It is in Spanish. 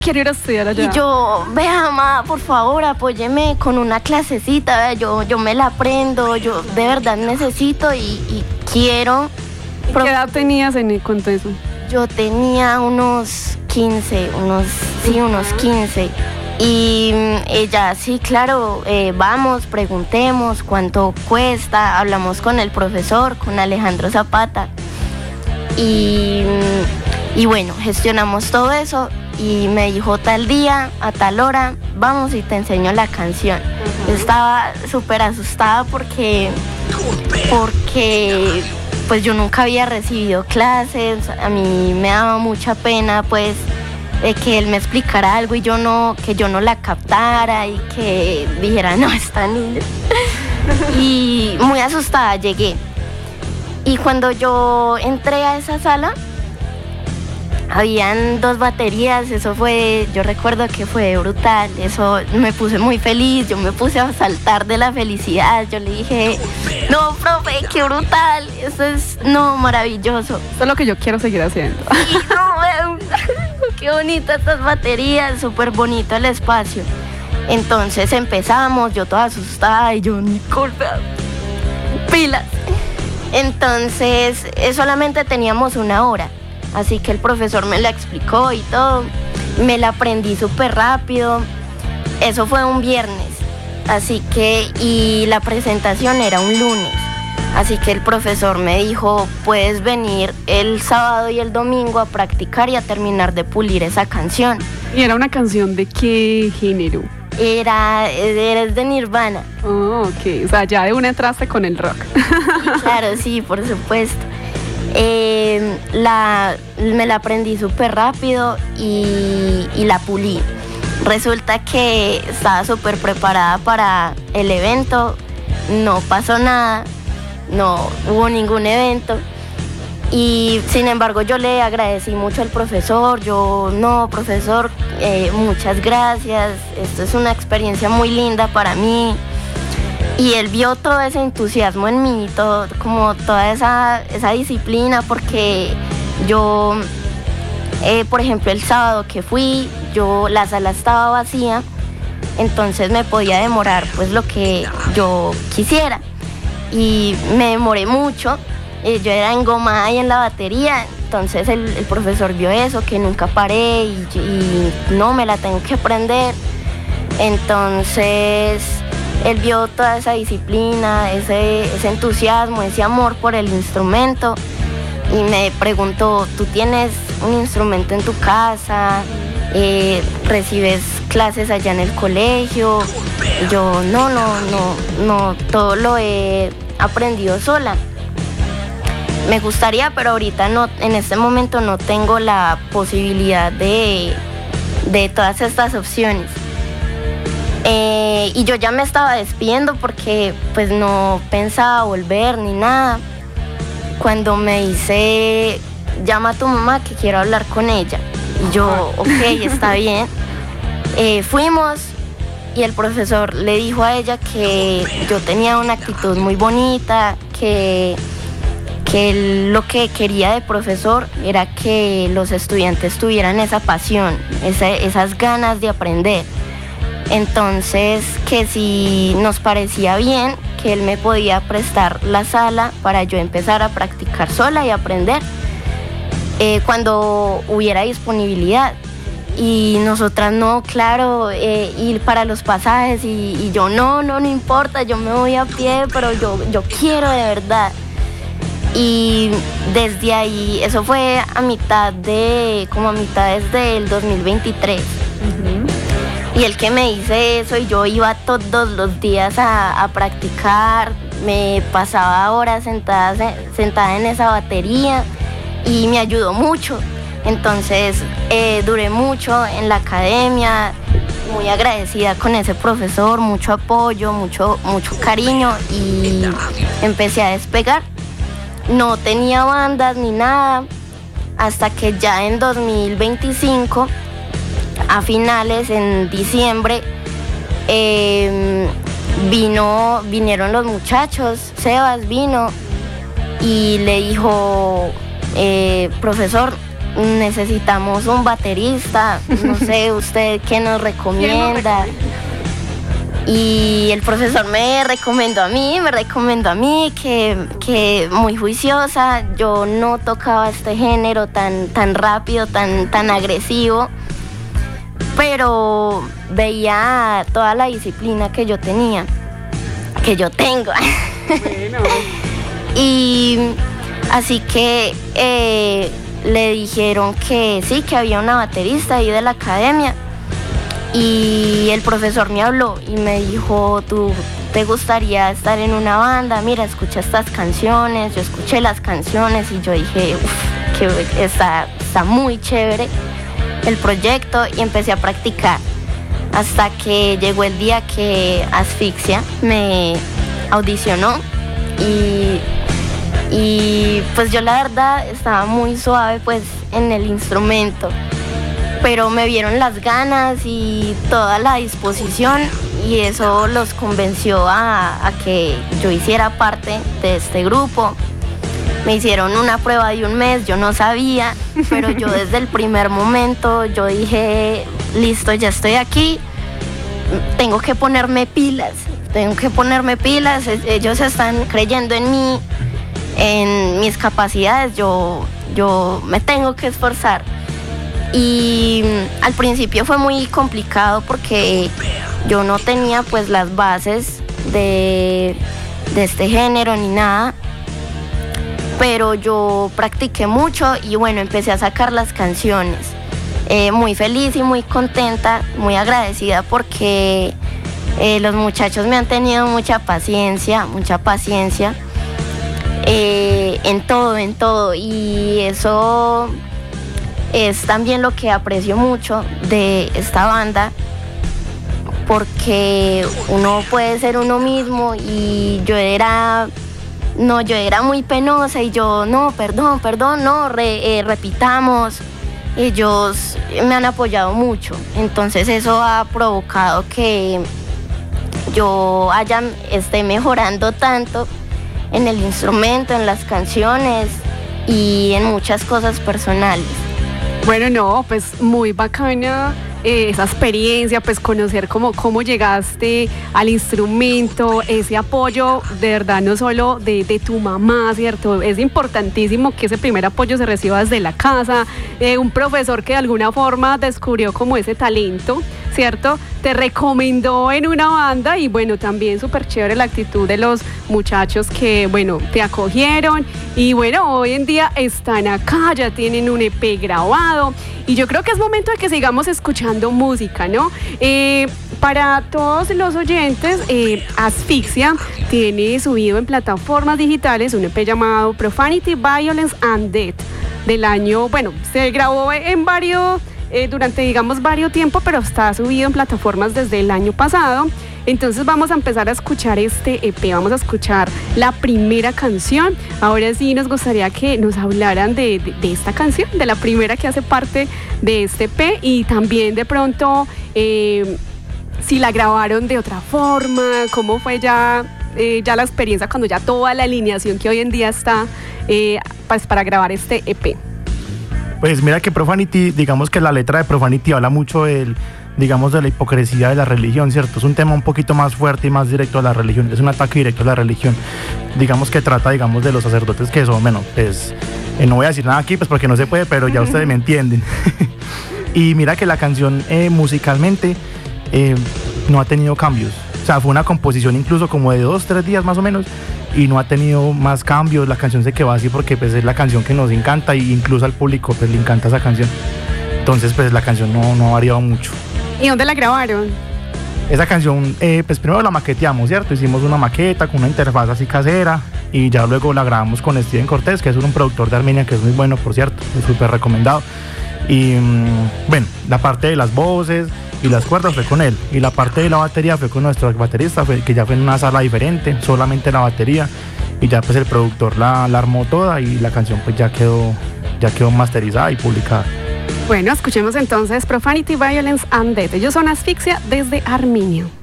quiero ir a estudiar allá. Y yo, vea, mamá, por favor, apóyeme con una clasecita, vea, yo me la aprendo, yo de verdad necesito y quiero. ¿Qué edad tenías en cuanto a eso? Yo tenía unos 15. Y ella, sí, claro, vamos, preguntemos cuánto cuesta, hablamos con el profesor, con Alejandro Zapata. Y bueno, gestionamos todo eso y me dijo tal día, a tal hora, vamos y te enseño la canción. Yo estaba súper asustada porque pues yo nunca había recibido clases, a mí me daba mucha pena pues que él me explicara algo y que yo no la captara y que dijera, no, esta niña. Y muy asustada llegué. Y cuando yo entré a esa sala, habían 2 baterías, yo recuerdo que fue brutal, eso me puse muy feliz, yo me puse a saltar de la felicidad, yo le dije, no, profe, qué brutal, eso es, maravilloso. Eso es lo que yo quiero seguir haciendo. Sí, qué bonitas estas baterías, súper bonito el espacio. Entonces empezamos, yo toda asustada y yo, Nicole, pilas. Entonces solamente teníamos 1 hora. Así que el profesor me la explicó y todo, me la aprendí súper rápido, eso fue un viernes, y la presentación era un lunes, así que el profesor me dijo, puedes venir el sábado y el domingo a practicar y a terminar de pulir esa canción. ¿Y era una canción de qué género? Era de Nirvana. Oh, ok, o sea, ya de una entraste con el rock. Claro, sí, por supuesto. Me la aprendí súper rápido y la pulí. Resulta que estaba súper preparada para el evento, no pasó nada, no hubo ningún evento y sin embargo yo le agradecí mucho al profesor, profesor, muchas gracias, esto es una experiencia muy linda para mí. Y él vio todo ese entusiasmo en mí, como toda esa disciplina, porque yo, por ejemplo, el sábado que fui, la sala estaba vacía, entonces me podía demorar pues lo que yo quisiera. Y me demoré mucho, yo era engomada ahí en la batería, entonces el profesor vio eso, que nunca paré y no, me la tengo que aprender. Entonces él vio toda esa disciplina, ese entusiasmo, ese amor por el instrumento y me preguntó, ¿tú tienes un instrumento en tu casa? ¿Recibes clases allá en el colegio? Y yo, no, todo lo he aprendido sola. Me gustaría, pero ahorita no, en este momento no tengo la posibilidad de todas estas opciones. Y yo ya me estaba despidiendo porque pues no pensaba volver ni nada. Cuando me dice, llama a tu mamá que quiero hablar con ella. Y yo, ok, está bien. Fuimos y el profesor le dijo a ella que yo tenía una actitud muy bonita, que lo que quería de profesor era que los estudiantes tuvieran esa pasión, esas ganas de aprender. Entonces, que si nos parecía bien, que él me podía prestar la sala para yo empezar a practicar sola y aprender cuando hubiera disponibilidad. Y nosotras no, claro, ir para los pasajes y yo no importa, yo me voy a pie, pero yo quiero de verdad. Y desde ahí, eso fue a mitades del 2023. Y el que me dice eso, y yo iba todos los días a practicar, me pasaba horas sentada en esa batería y me ayudó mucho. Entonces duré mucho en la academia, muy agradecida con ese profesor, mucho apoyo, mucho cariño y empecé a despegar. No tenía bandas ni nada, hasta que ya en 2025, a finales, en diciembre, vinieron los muchachos, Sebas vino y le dijo, profesor, necesitamos un baterista, no sé, usted qué nos recomienda. Y el profesor me recomendó a mí que muy juiciosa, yo no tocaba este género tan rápido, tan agresivo, pero veía toda la disciplina que yo tengo. Bueno. Y así que le dijeron que sí, que había una baterista ahí de la academia. Y el profesor me habló y me dijo, ¿tú te gustaría estar en una banda? Mira, escucha estas canciones. Yo escuché las canciones y yo dije, que está muy chévere el proyecto, y empecé a practicar hasta que llegó el día que Asfixia me audicionó y pues yo la verdad estaba muy suave pues en el instrumento, pero me vieron las ganas y toda la disposición, y eso los convenció a que yo hiciera parte de este grupo. Me hicieron una prueba de 1 mes, yo no sabía, pero yo desde el primer momento yo dije, listo, ya estoy aquí, tengo que ponerme pilas, ellos están creyendo en mí, en mis capacidades, yo me tengo que esforzar. Y al principio fue muy complicado porque yo no tenía pues las bases de este género ni nada, pero yo practiqué mucho y bueno, empecé a sacar las canciones. Muy feliz y muy contenta, muy agradecida porque los muchachos me han tenido mucha paciencia en todo, y eso es también lo que aprecio mucho de esta banda, porque uno puede ser uno mismo, y yo era muy penosa y yo, no, perdón, no, repitamos. Ellos me han apoyado mucho, entonces eso ha provocado que yo esté mejorando tanto en el instrumento, en las canciones y en muchas cosas personales. Bueno, no, pues muy bacana esa experiencia, pues conocer cómo llegaste al instrumento, ese apoyo de verdad no solo de tu mamá, ¿cierto? Es importantísimo que ese primer apoyo se reciba desde la casa, un profesor que de alguna forma descubrió como ese talento, ¿cierto? Te recomendó en una banda, y bueno, también súper chévere la actitud de los muchachos que, bueno, te acogieron, y bueno, hoy en día están acá, ya tienen un EP grabado, y yo creo que es momento de que sigamos escuchando música, ¿no? Para todos los oyentes, Asfixia tiene subido en plataformas digitales un EP llamado Profanity, Violence and Death, del año, bueno, se grabó en durante, digamos, varios tiempos, pero está subido en plataformas desde el año pasado. Entonces vamos a empezar a escuchar este EP, vamos a escuchar la primera canción. Ahora sí nos gustaría que nos hablaran de esta canción, de la primera que hace parte de este EP, y también de pronto si la grabaron de otra forma, cómo fue ya la experiencia cuando ya toda la alineación que hoy en día está pues para grabar este EP. Pues mira que Profanity, digamos que la letra de Profanity habla mucho digamos, de la hipocresía de la religión, ¿cierto? Es un tema un poquito más fuerte y más directo a la religión, es un ataque directo a la religión. Digamos que trata, digamos, de los sacerdotes que son, bueno, pues no voy a decir nada aquí, pues porque no se puede, pero ya ustedes me entienden. Y mira que la canción musicalmente no ha tenido cambios. O sea, fue una composición incluso como de 2-3 días más o menos, y no ha tenido más cambios. La canción se quedó así porque pues es la canción que nos encanta, y incluso al público pues le encanta esa canción. Entonces pues la canción no ha variado mucho. ¿Y dónde la grabaron? Esa canción, pues primero la maqueteamos, ¿cierto? Hicimos una maqueta con una interfaz así casera, y ya luego la grabamos con Steven Cortés, que es un productor de Armenia que es muy bueno, por cierto, es súper recomendado. Y bueno, la parte de las voces y las cuerdas fue con él, y la parte de la batería fue con nuestro baterista, que ya fue en una sala diferente, solamente la batería, y ya pues el productor la armó toda, y la canción pues ya quedó masterizada y publicada. Bueno, escuchemos entonces Profanity, Violence and Death. Ellos son Asfixia desde Armenia.